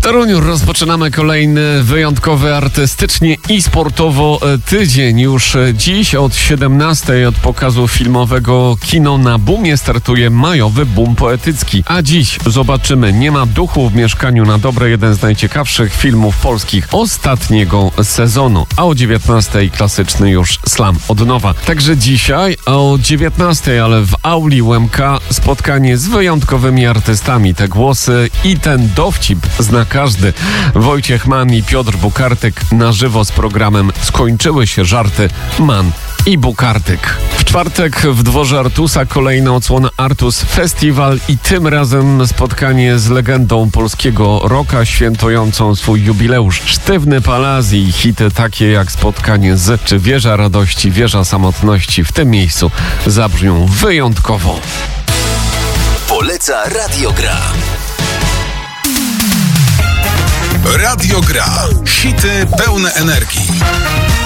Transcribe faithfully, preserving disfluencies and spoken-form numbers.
Toruniu rozpoczynamy kolejny wyjątkowy artystycznie i sportowo tydzień. Już dziś od siedemnastej od pokazu filmowego Kino na Boomie startuje majowy boom poetycki. A dziś zobaczymy Nie ma duchu w mieszkaniu na dobre, jeden z najciekawszych filmów polskich ostatniego sezonu. A o dziewiętnastej klasyczny już Slam od nowa. Także dzisiaj o dziewiętnastej, ale w auli U M K spotkanie z wyjątkowymi artystami. Te głosy i ten dowcip zna każdy. Wojciech Mann i Piotr Bukartyk na żywo z programem Skończyły się żarty Mann i Bukartyk. W czwartek w dworze Artusa kolejna odsłona Artus Festival i tym razem spotkanie z legendą polskiego rocka świętującą swój jubileusz. Sztywny Palaz i hity takie jak Spotkanie z czy Wieża Radości, Wieża Samotności w tym miejscu zabrzmią wyjątkowo. Poleca Radio Gra. Radio Gra. Hity pełne energii.